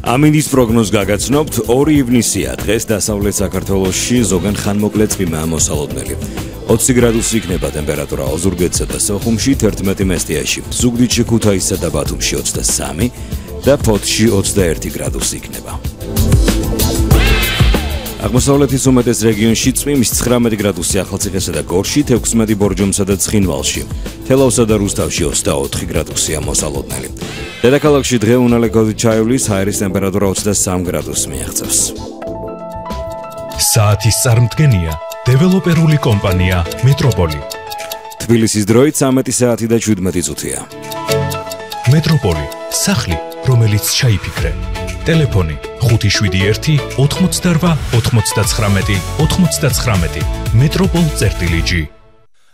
ამინდის პროგნოზ გაგაცნობთ 2 ივნისია დღეს დასავლეთ საქართველოში ზოგან ხანმოკლე წვიმაა მოსალოდნელი 20 გრადუსი იქნება ტემპერატურა ოზურგეთსა და სოხუმში 11 მესტიაში ზუგდიდში ქუთაისსა და ბათუმში 23 და ფოთში 21 გრადუსი იქნება აღმოსავლეთის უმეტეს რეგიონში წვიმის 19 გრადუსი ახალციხესა და გორში 16 ბორჯომსა და ცხინვალში თელავსა და რუსთავში 24 გრადუსია მოსალოდნელი დედაქალაქში დღე უნალექობით ჩაივლის ჰაერის ტემპერატურა 23 გრადუსს მიაღწევს საათის წარმდგენია დეველოპერული კომპანია მეტროპოლი თბილისის დროით 13 საათი და 17 წუთია მეტროპოლი სახლი რომელიც ჩაიფიქრე ტელეფონი 571 88 99 99 მეტროპოლ-g